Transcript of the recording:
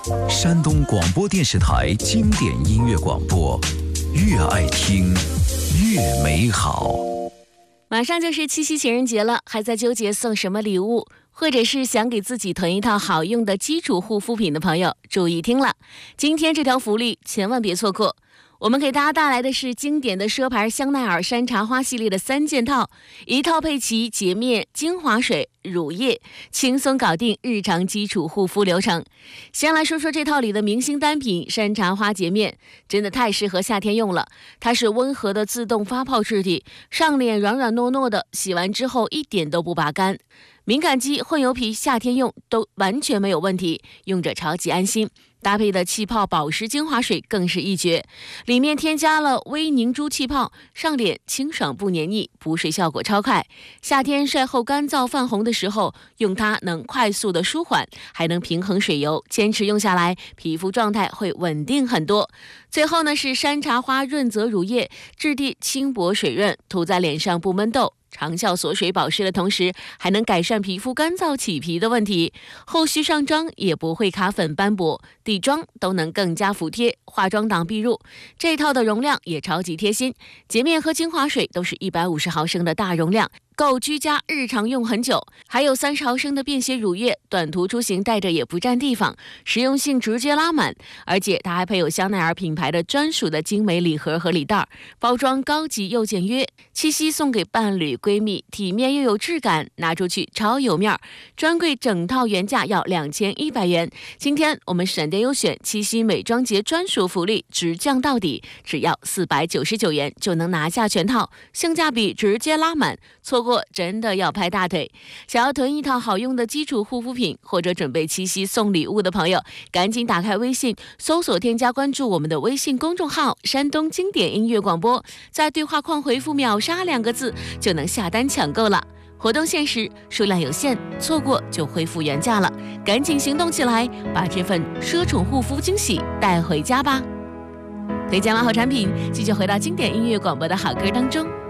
山东广播电视台经典音乐广播，越爱听越美好。 马上就是七夕情人节了，还在纠结送什么礼物，或者是想给自己囤一套好用的基础护肤品的朋友，注意听了，今天这条福利千万别错过。我们给大家带来的是经典的奢牌香奈儿山茶花系列的3件套，一套配齐洁面、精华水、乳液，轻松搞定日常基础护肤流程。先来说说这套里的明星单品山茶花洁面，真的太适合夏天用了。它是温和的自动发泡质地，上脸软软糯糯的，洗完之后一点都不拔干。敏感肌、混油皮夏天用都完全没有问题，用着超级安心。搭配的气泡保湿精华水更是一绝，里面添加了微凝珠气泡，上脸清爽不黏腻，补水效果超快。夏天晒后干燥泛红的时候，用它能快速的舒缓，还能平衡水油，坚持用下来，皮肤状态会稳定很多。最后呢是山茶花润泽乳液，质地轻薄水润，涂在脸上不闷痘。长效锁水保湿的同时，还能改善皮肤干燥起皮的问题，后续上妆也不会卡粉斑驳，底妆都能更加服帖，化妆党必入。这套的容量也超级贴心，洁面和精华水都是150毫升的大容量，够居家日常用很久。还有30毫升的便携乳液，短途出行带着也不占地方，实用性直接拉满。而且它还配有香奈儿品牌的专属的精美礼盒和礼袋，包装高级又简约。七夕送给伴侣闺蜜，体面又有质感，拿出去超有面儿。专柜整套原价要2100元，今天我们闪电优选七夕美妆节专属福利直降到底，只要499元就能拿下全套，性价比直接拉满，错过真的要拍大腿。想要囤一套好用的基础护肤品，或者准备七夕送礼物的朋友，赶紧打开微信搜索添加关注我们的微信公众号山东经典音乐广播，在对话框回复秒杀2个字就能下单抢购了。活动限时，数量有限，错过就恢复原价了，赶紧行动起来，把这份奢宠护肤惊喜带回家吧。推荐完好产品，继续回到经典音乐广播的好歌当中。